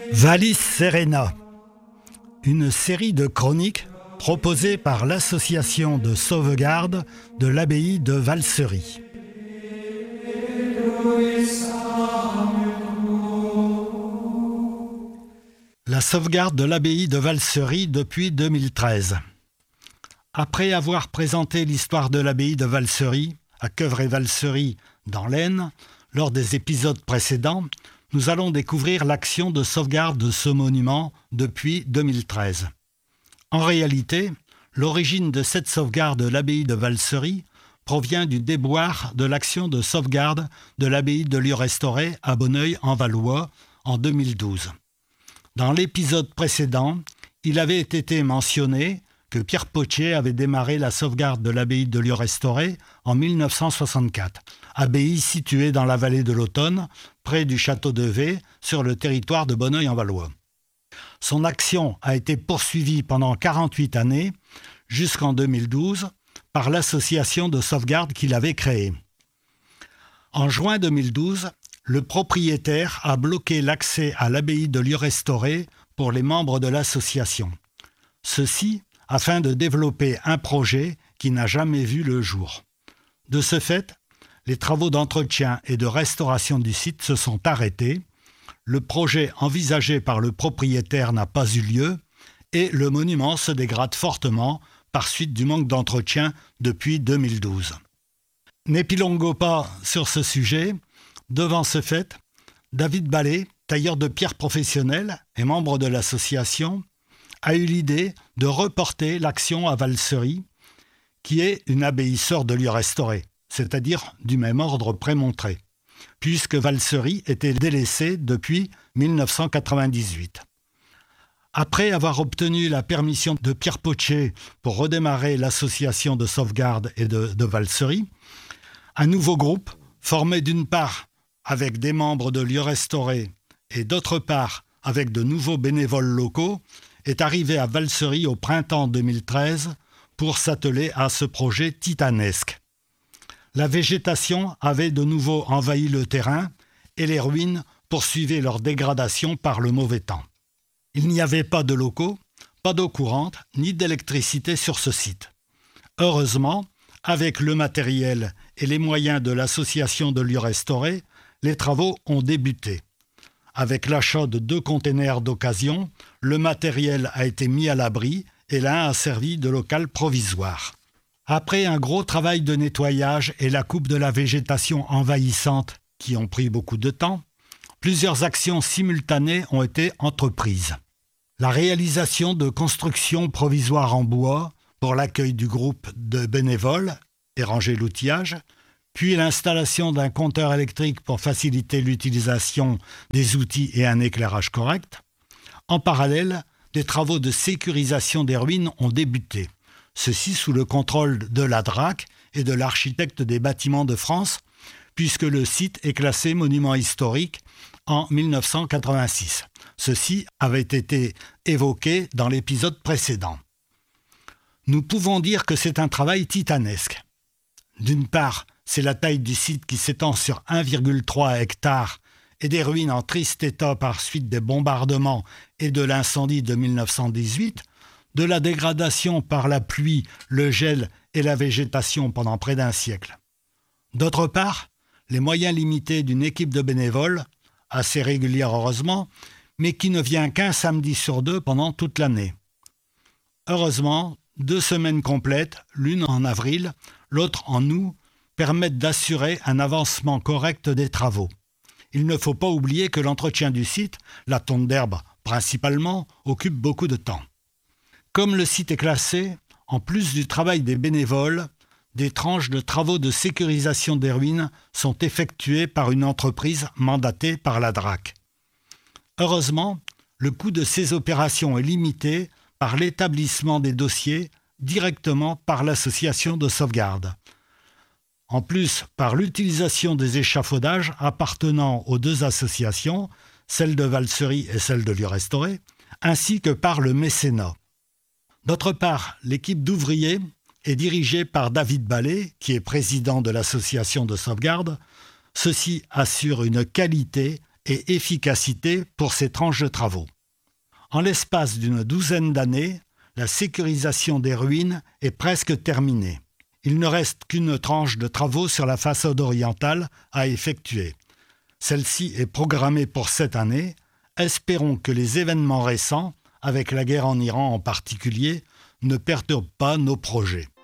Vallis Serena, une série de chroniques proposées par l'association de sauvegarde de l'abbaye de Valsery. La sauvegarde de l'abbaye de Valsery depuis 2013. Après avoir présenté l'histoire de l'abbaye de Valsery à Queuvre-et-Valsery dans l'Aisne, lors des épisodes précédents, nous allons découvrir l'action de sauvegarde de ce monument depuis 2013. En réalité, l'origine de cette sauvegarde de l'abbaye de Valsery provient du déboire de l'action de sauvegarde de l'abbaye de Lieu-Restauré à Bonneuil-en-Valois en 2012. Dans l'épisode précédent, il avait été mentionné que Pierre Potier avait démarré la sauvegarde de l'abbaye de Lieu-Restauré en 1964, abbaye située dans la vallée de l'Automne, près du château de Vez, sur le territoire de Bonneuil-en-Valois. Son action a été poursuivie pendant 48 années, jusqu'en 2012, par l'association de sauvegarde qu'il avait créée. En juin 2012, le propriétaire a bloqué l'accès à l'abbaye de Lieu-Restauré pour les membres de l'association. Ceci afin de développer un projet qui n'a jamais vu le jour. De ce fait, les travaux d'entretien et de restauration du site se sont arrêtés, le projet envisagé par le propriétaire n'a pas eu lieu et le monument se dégrade fortement par suite du manque d'entretien depuis 2012. N'épilonguons pas sur ce sujet. Devant ce fait, David Ballet, tailleur de pierre professionnel et membre de l'association, a eu l'idée de reporter l'action à Valsery, qui est une abbaye sœur de Lieu-Restauré, c'est-à-dire du même ordre prémontré, puisque Valsery était délaissée depuis 1998. Après avoir obtenu la permission de Pierre Potier pour redémarrer l'association de sauvegarde et de Valsery, un nouveau groupe, formé d'une part avec des membres de Lieu-Restauré et d'autre part avec de nouveaux bénévoles locaux, est arrivé à Valsery au printemps 2013 pour s'atteler à ce projet titanesque. La végétation avait de nouveau envahi le terrain et les ruines poursuivaient leur dégradation par le mauvais temps. Il n'y avait pas de locaux, pas d'eau courante, ni d'électricité sur ce site. Heureusement, avec le matériel et les moyens de l'association de Lieu-Restauré, les travaux ont débuté. Avec l'achat de 2 containers d'occasion, le matériel a été mis à l'abri et l'un a servi de local provisoire. Après un gros travail de nettoyage et la coupe de la végétation envahissante qui ont pris beaucoup de temps, plusieurs actions simultanées ont été entreprises. La réalisation de constructions provisoires en bois pour l'accueil du groupe de bénévoles et ranger l'outillage, puis l'installation d'un compteur électrique pour faciliter l'utilisation des outils et un éclairage correct. En parallèle, des travaux de sécurisation des ruines ont débuté, ceci sous le contrôle de la DRAC et de l'architecte des bâtiments de France, puisque le site est classé monument historique en 1986. Ceci avait été évoqué dans l'épisode précédent. Nous pouvons dire que c'est un travail titanesque. D'une part, c'est la taille du site qui s'étend sur 1,3 hectares et des ruines en triste état par suite des bombardements et de l'incendie de 1918, de la dégradation par la pluie, le gel et la végétation pendant près d'un siècle. D'autre part, les moyens limités d'une équipe de bénévoles, assez régulière heureusement, mais qui ne vient qu'un samedi sur 2 pendant toute l'année. Heureusement, 2 semaines complètes, l'une en avril, l'autre en août, permettent d'assurer un avancement correct des travaux. Il ne faut pas oublier que l'entretien du site, la tonte d'herbe principalement, occupe beaucoup de temps. Comme le site est classé, en plus du travail des bénévoles, des tranches de travaux de sécurisation des ruines sont effectuées par une entreprise mandatée par la DRAC. Heureusement, le coût de ces opérations est limité par l'établissement des dossiers directement par l'association de sauvegarde. En plus, par l'utilisation des échafaudages appartenant aux 2 associations, celle de Valsery et celle de Lieu-Restauré, ainsi que par le mécénat. D'autre part, l'équipe d'ouvriers est dirigée par David Ballet, qui est président de l'association de sauvegarde. Ceci assure une qualité et efficacité pour ces tranches de travaux. En l'espace d'une douzaine d'années, la sécurisation des ruines est presque terminée. Il ne reste qu'une tranche de travaux sur la façade orientale à effectuer. Celle-ci est programmée pour cette année. Espérons que les événements récents, avec la guerre en Iran en particulier, ne perturbent pas nos projets.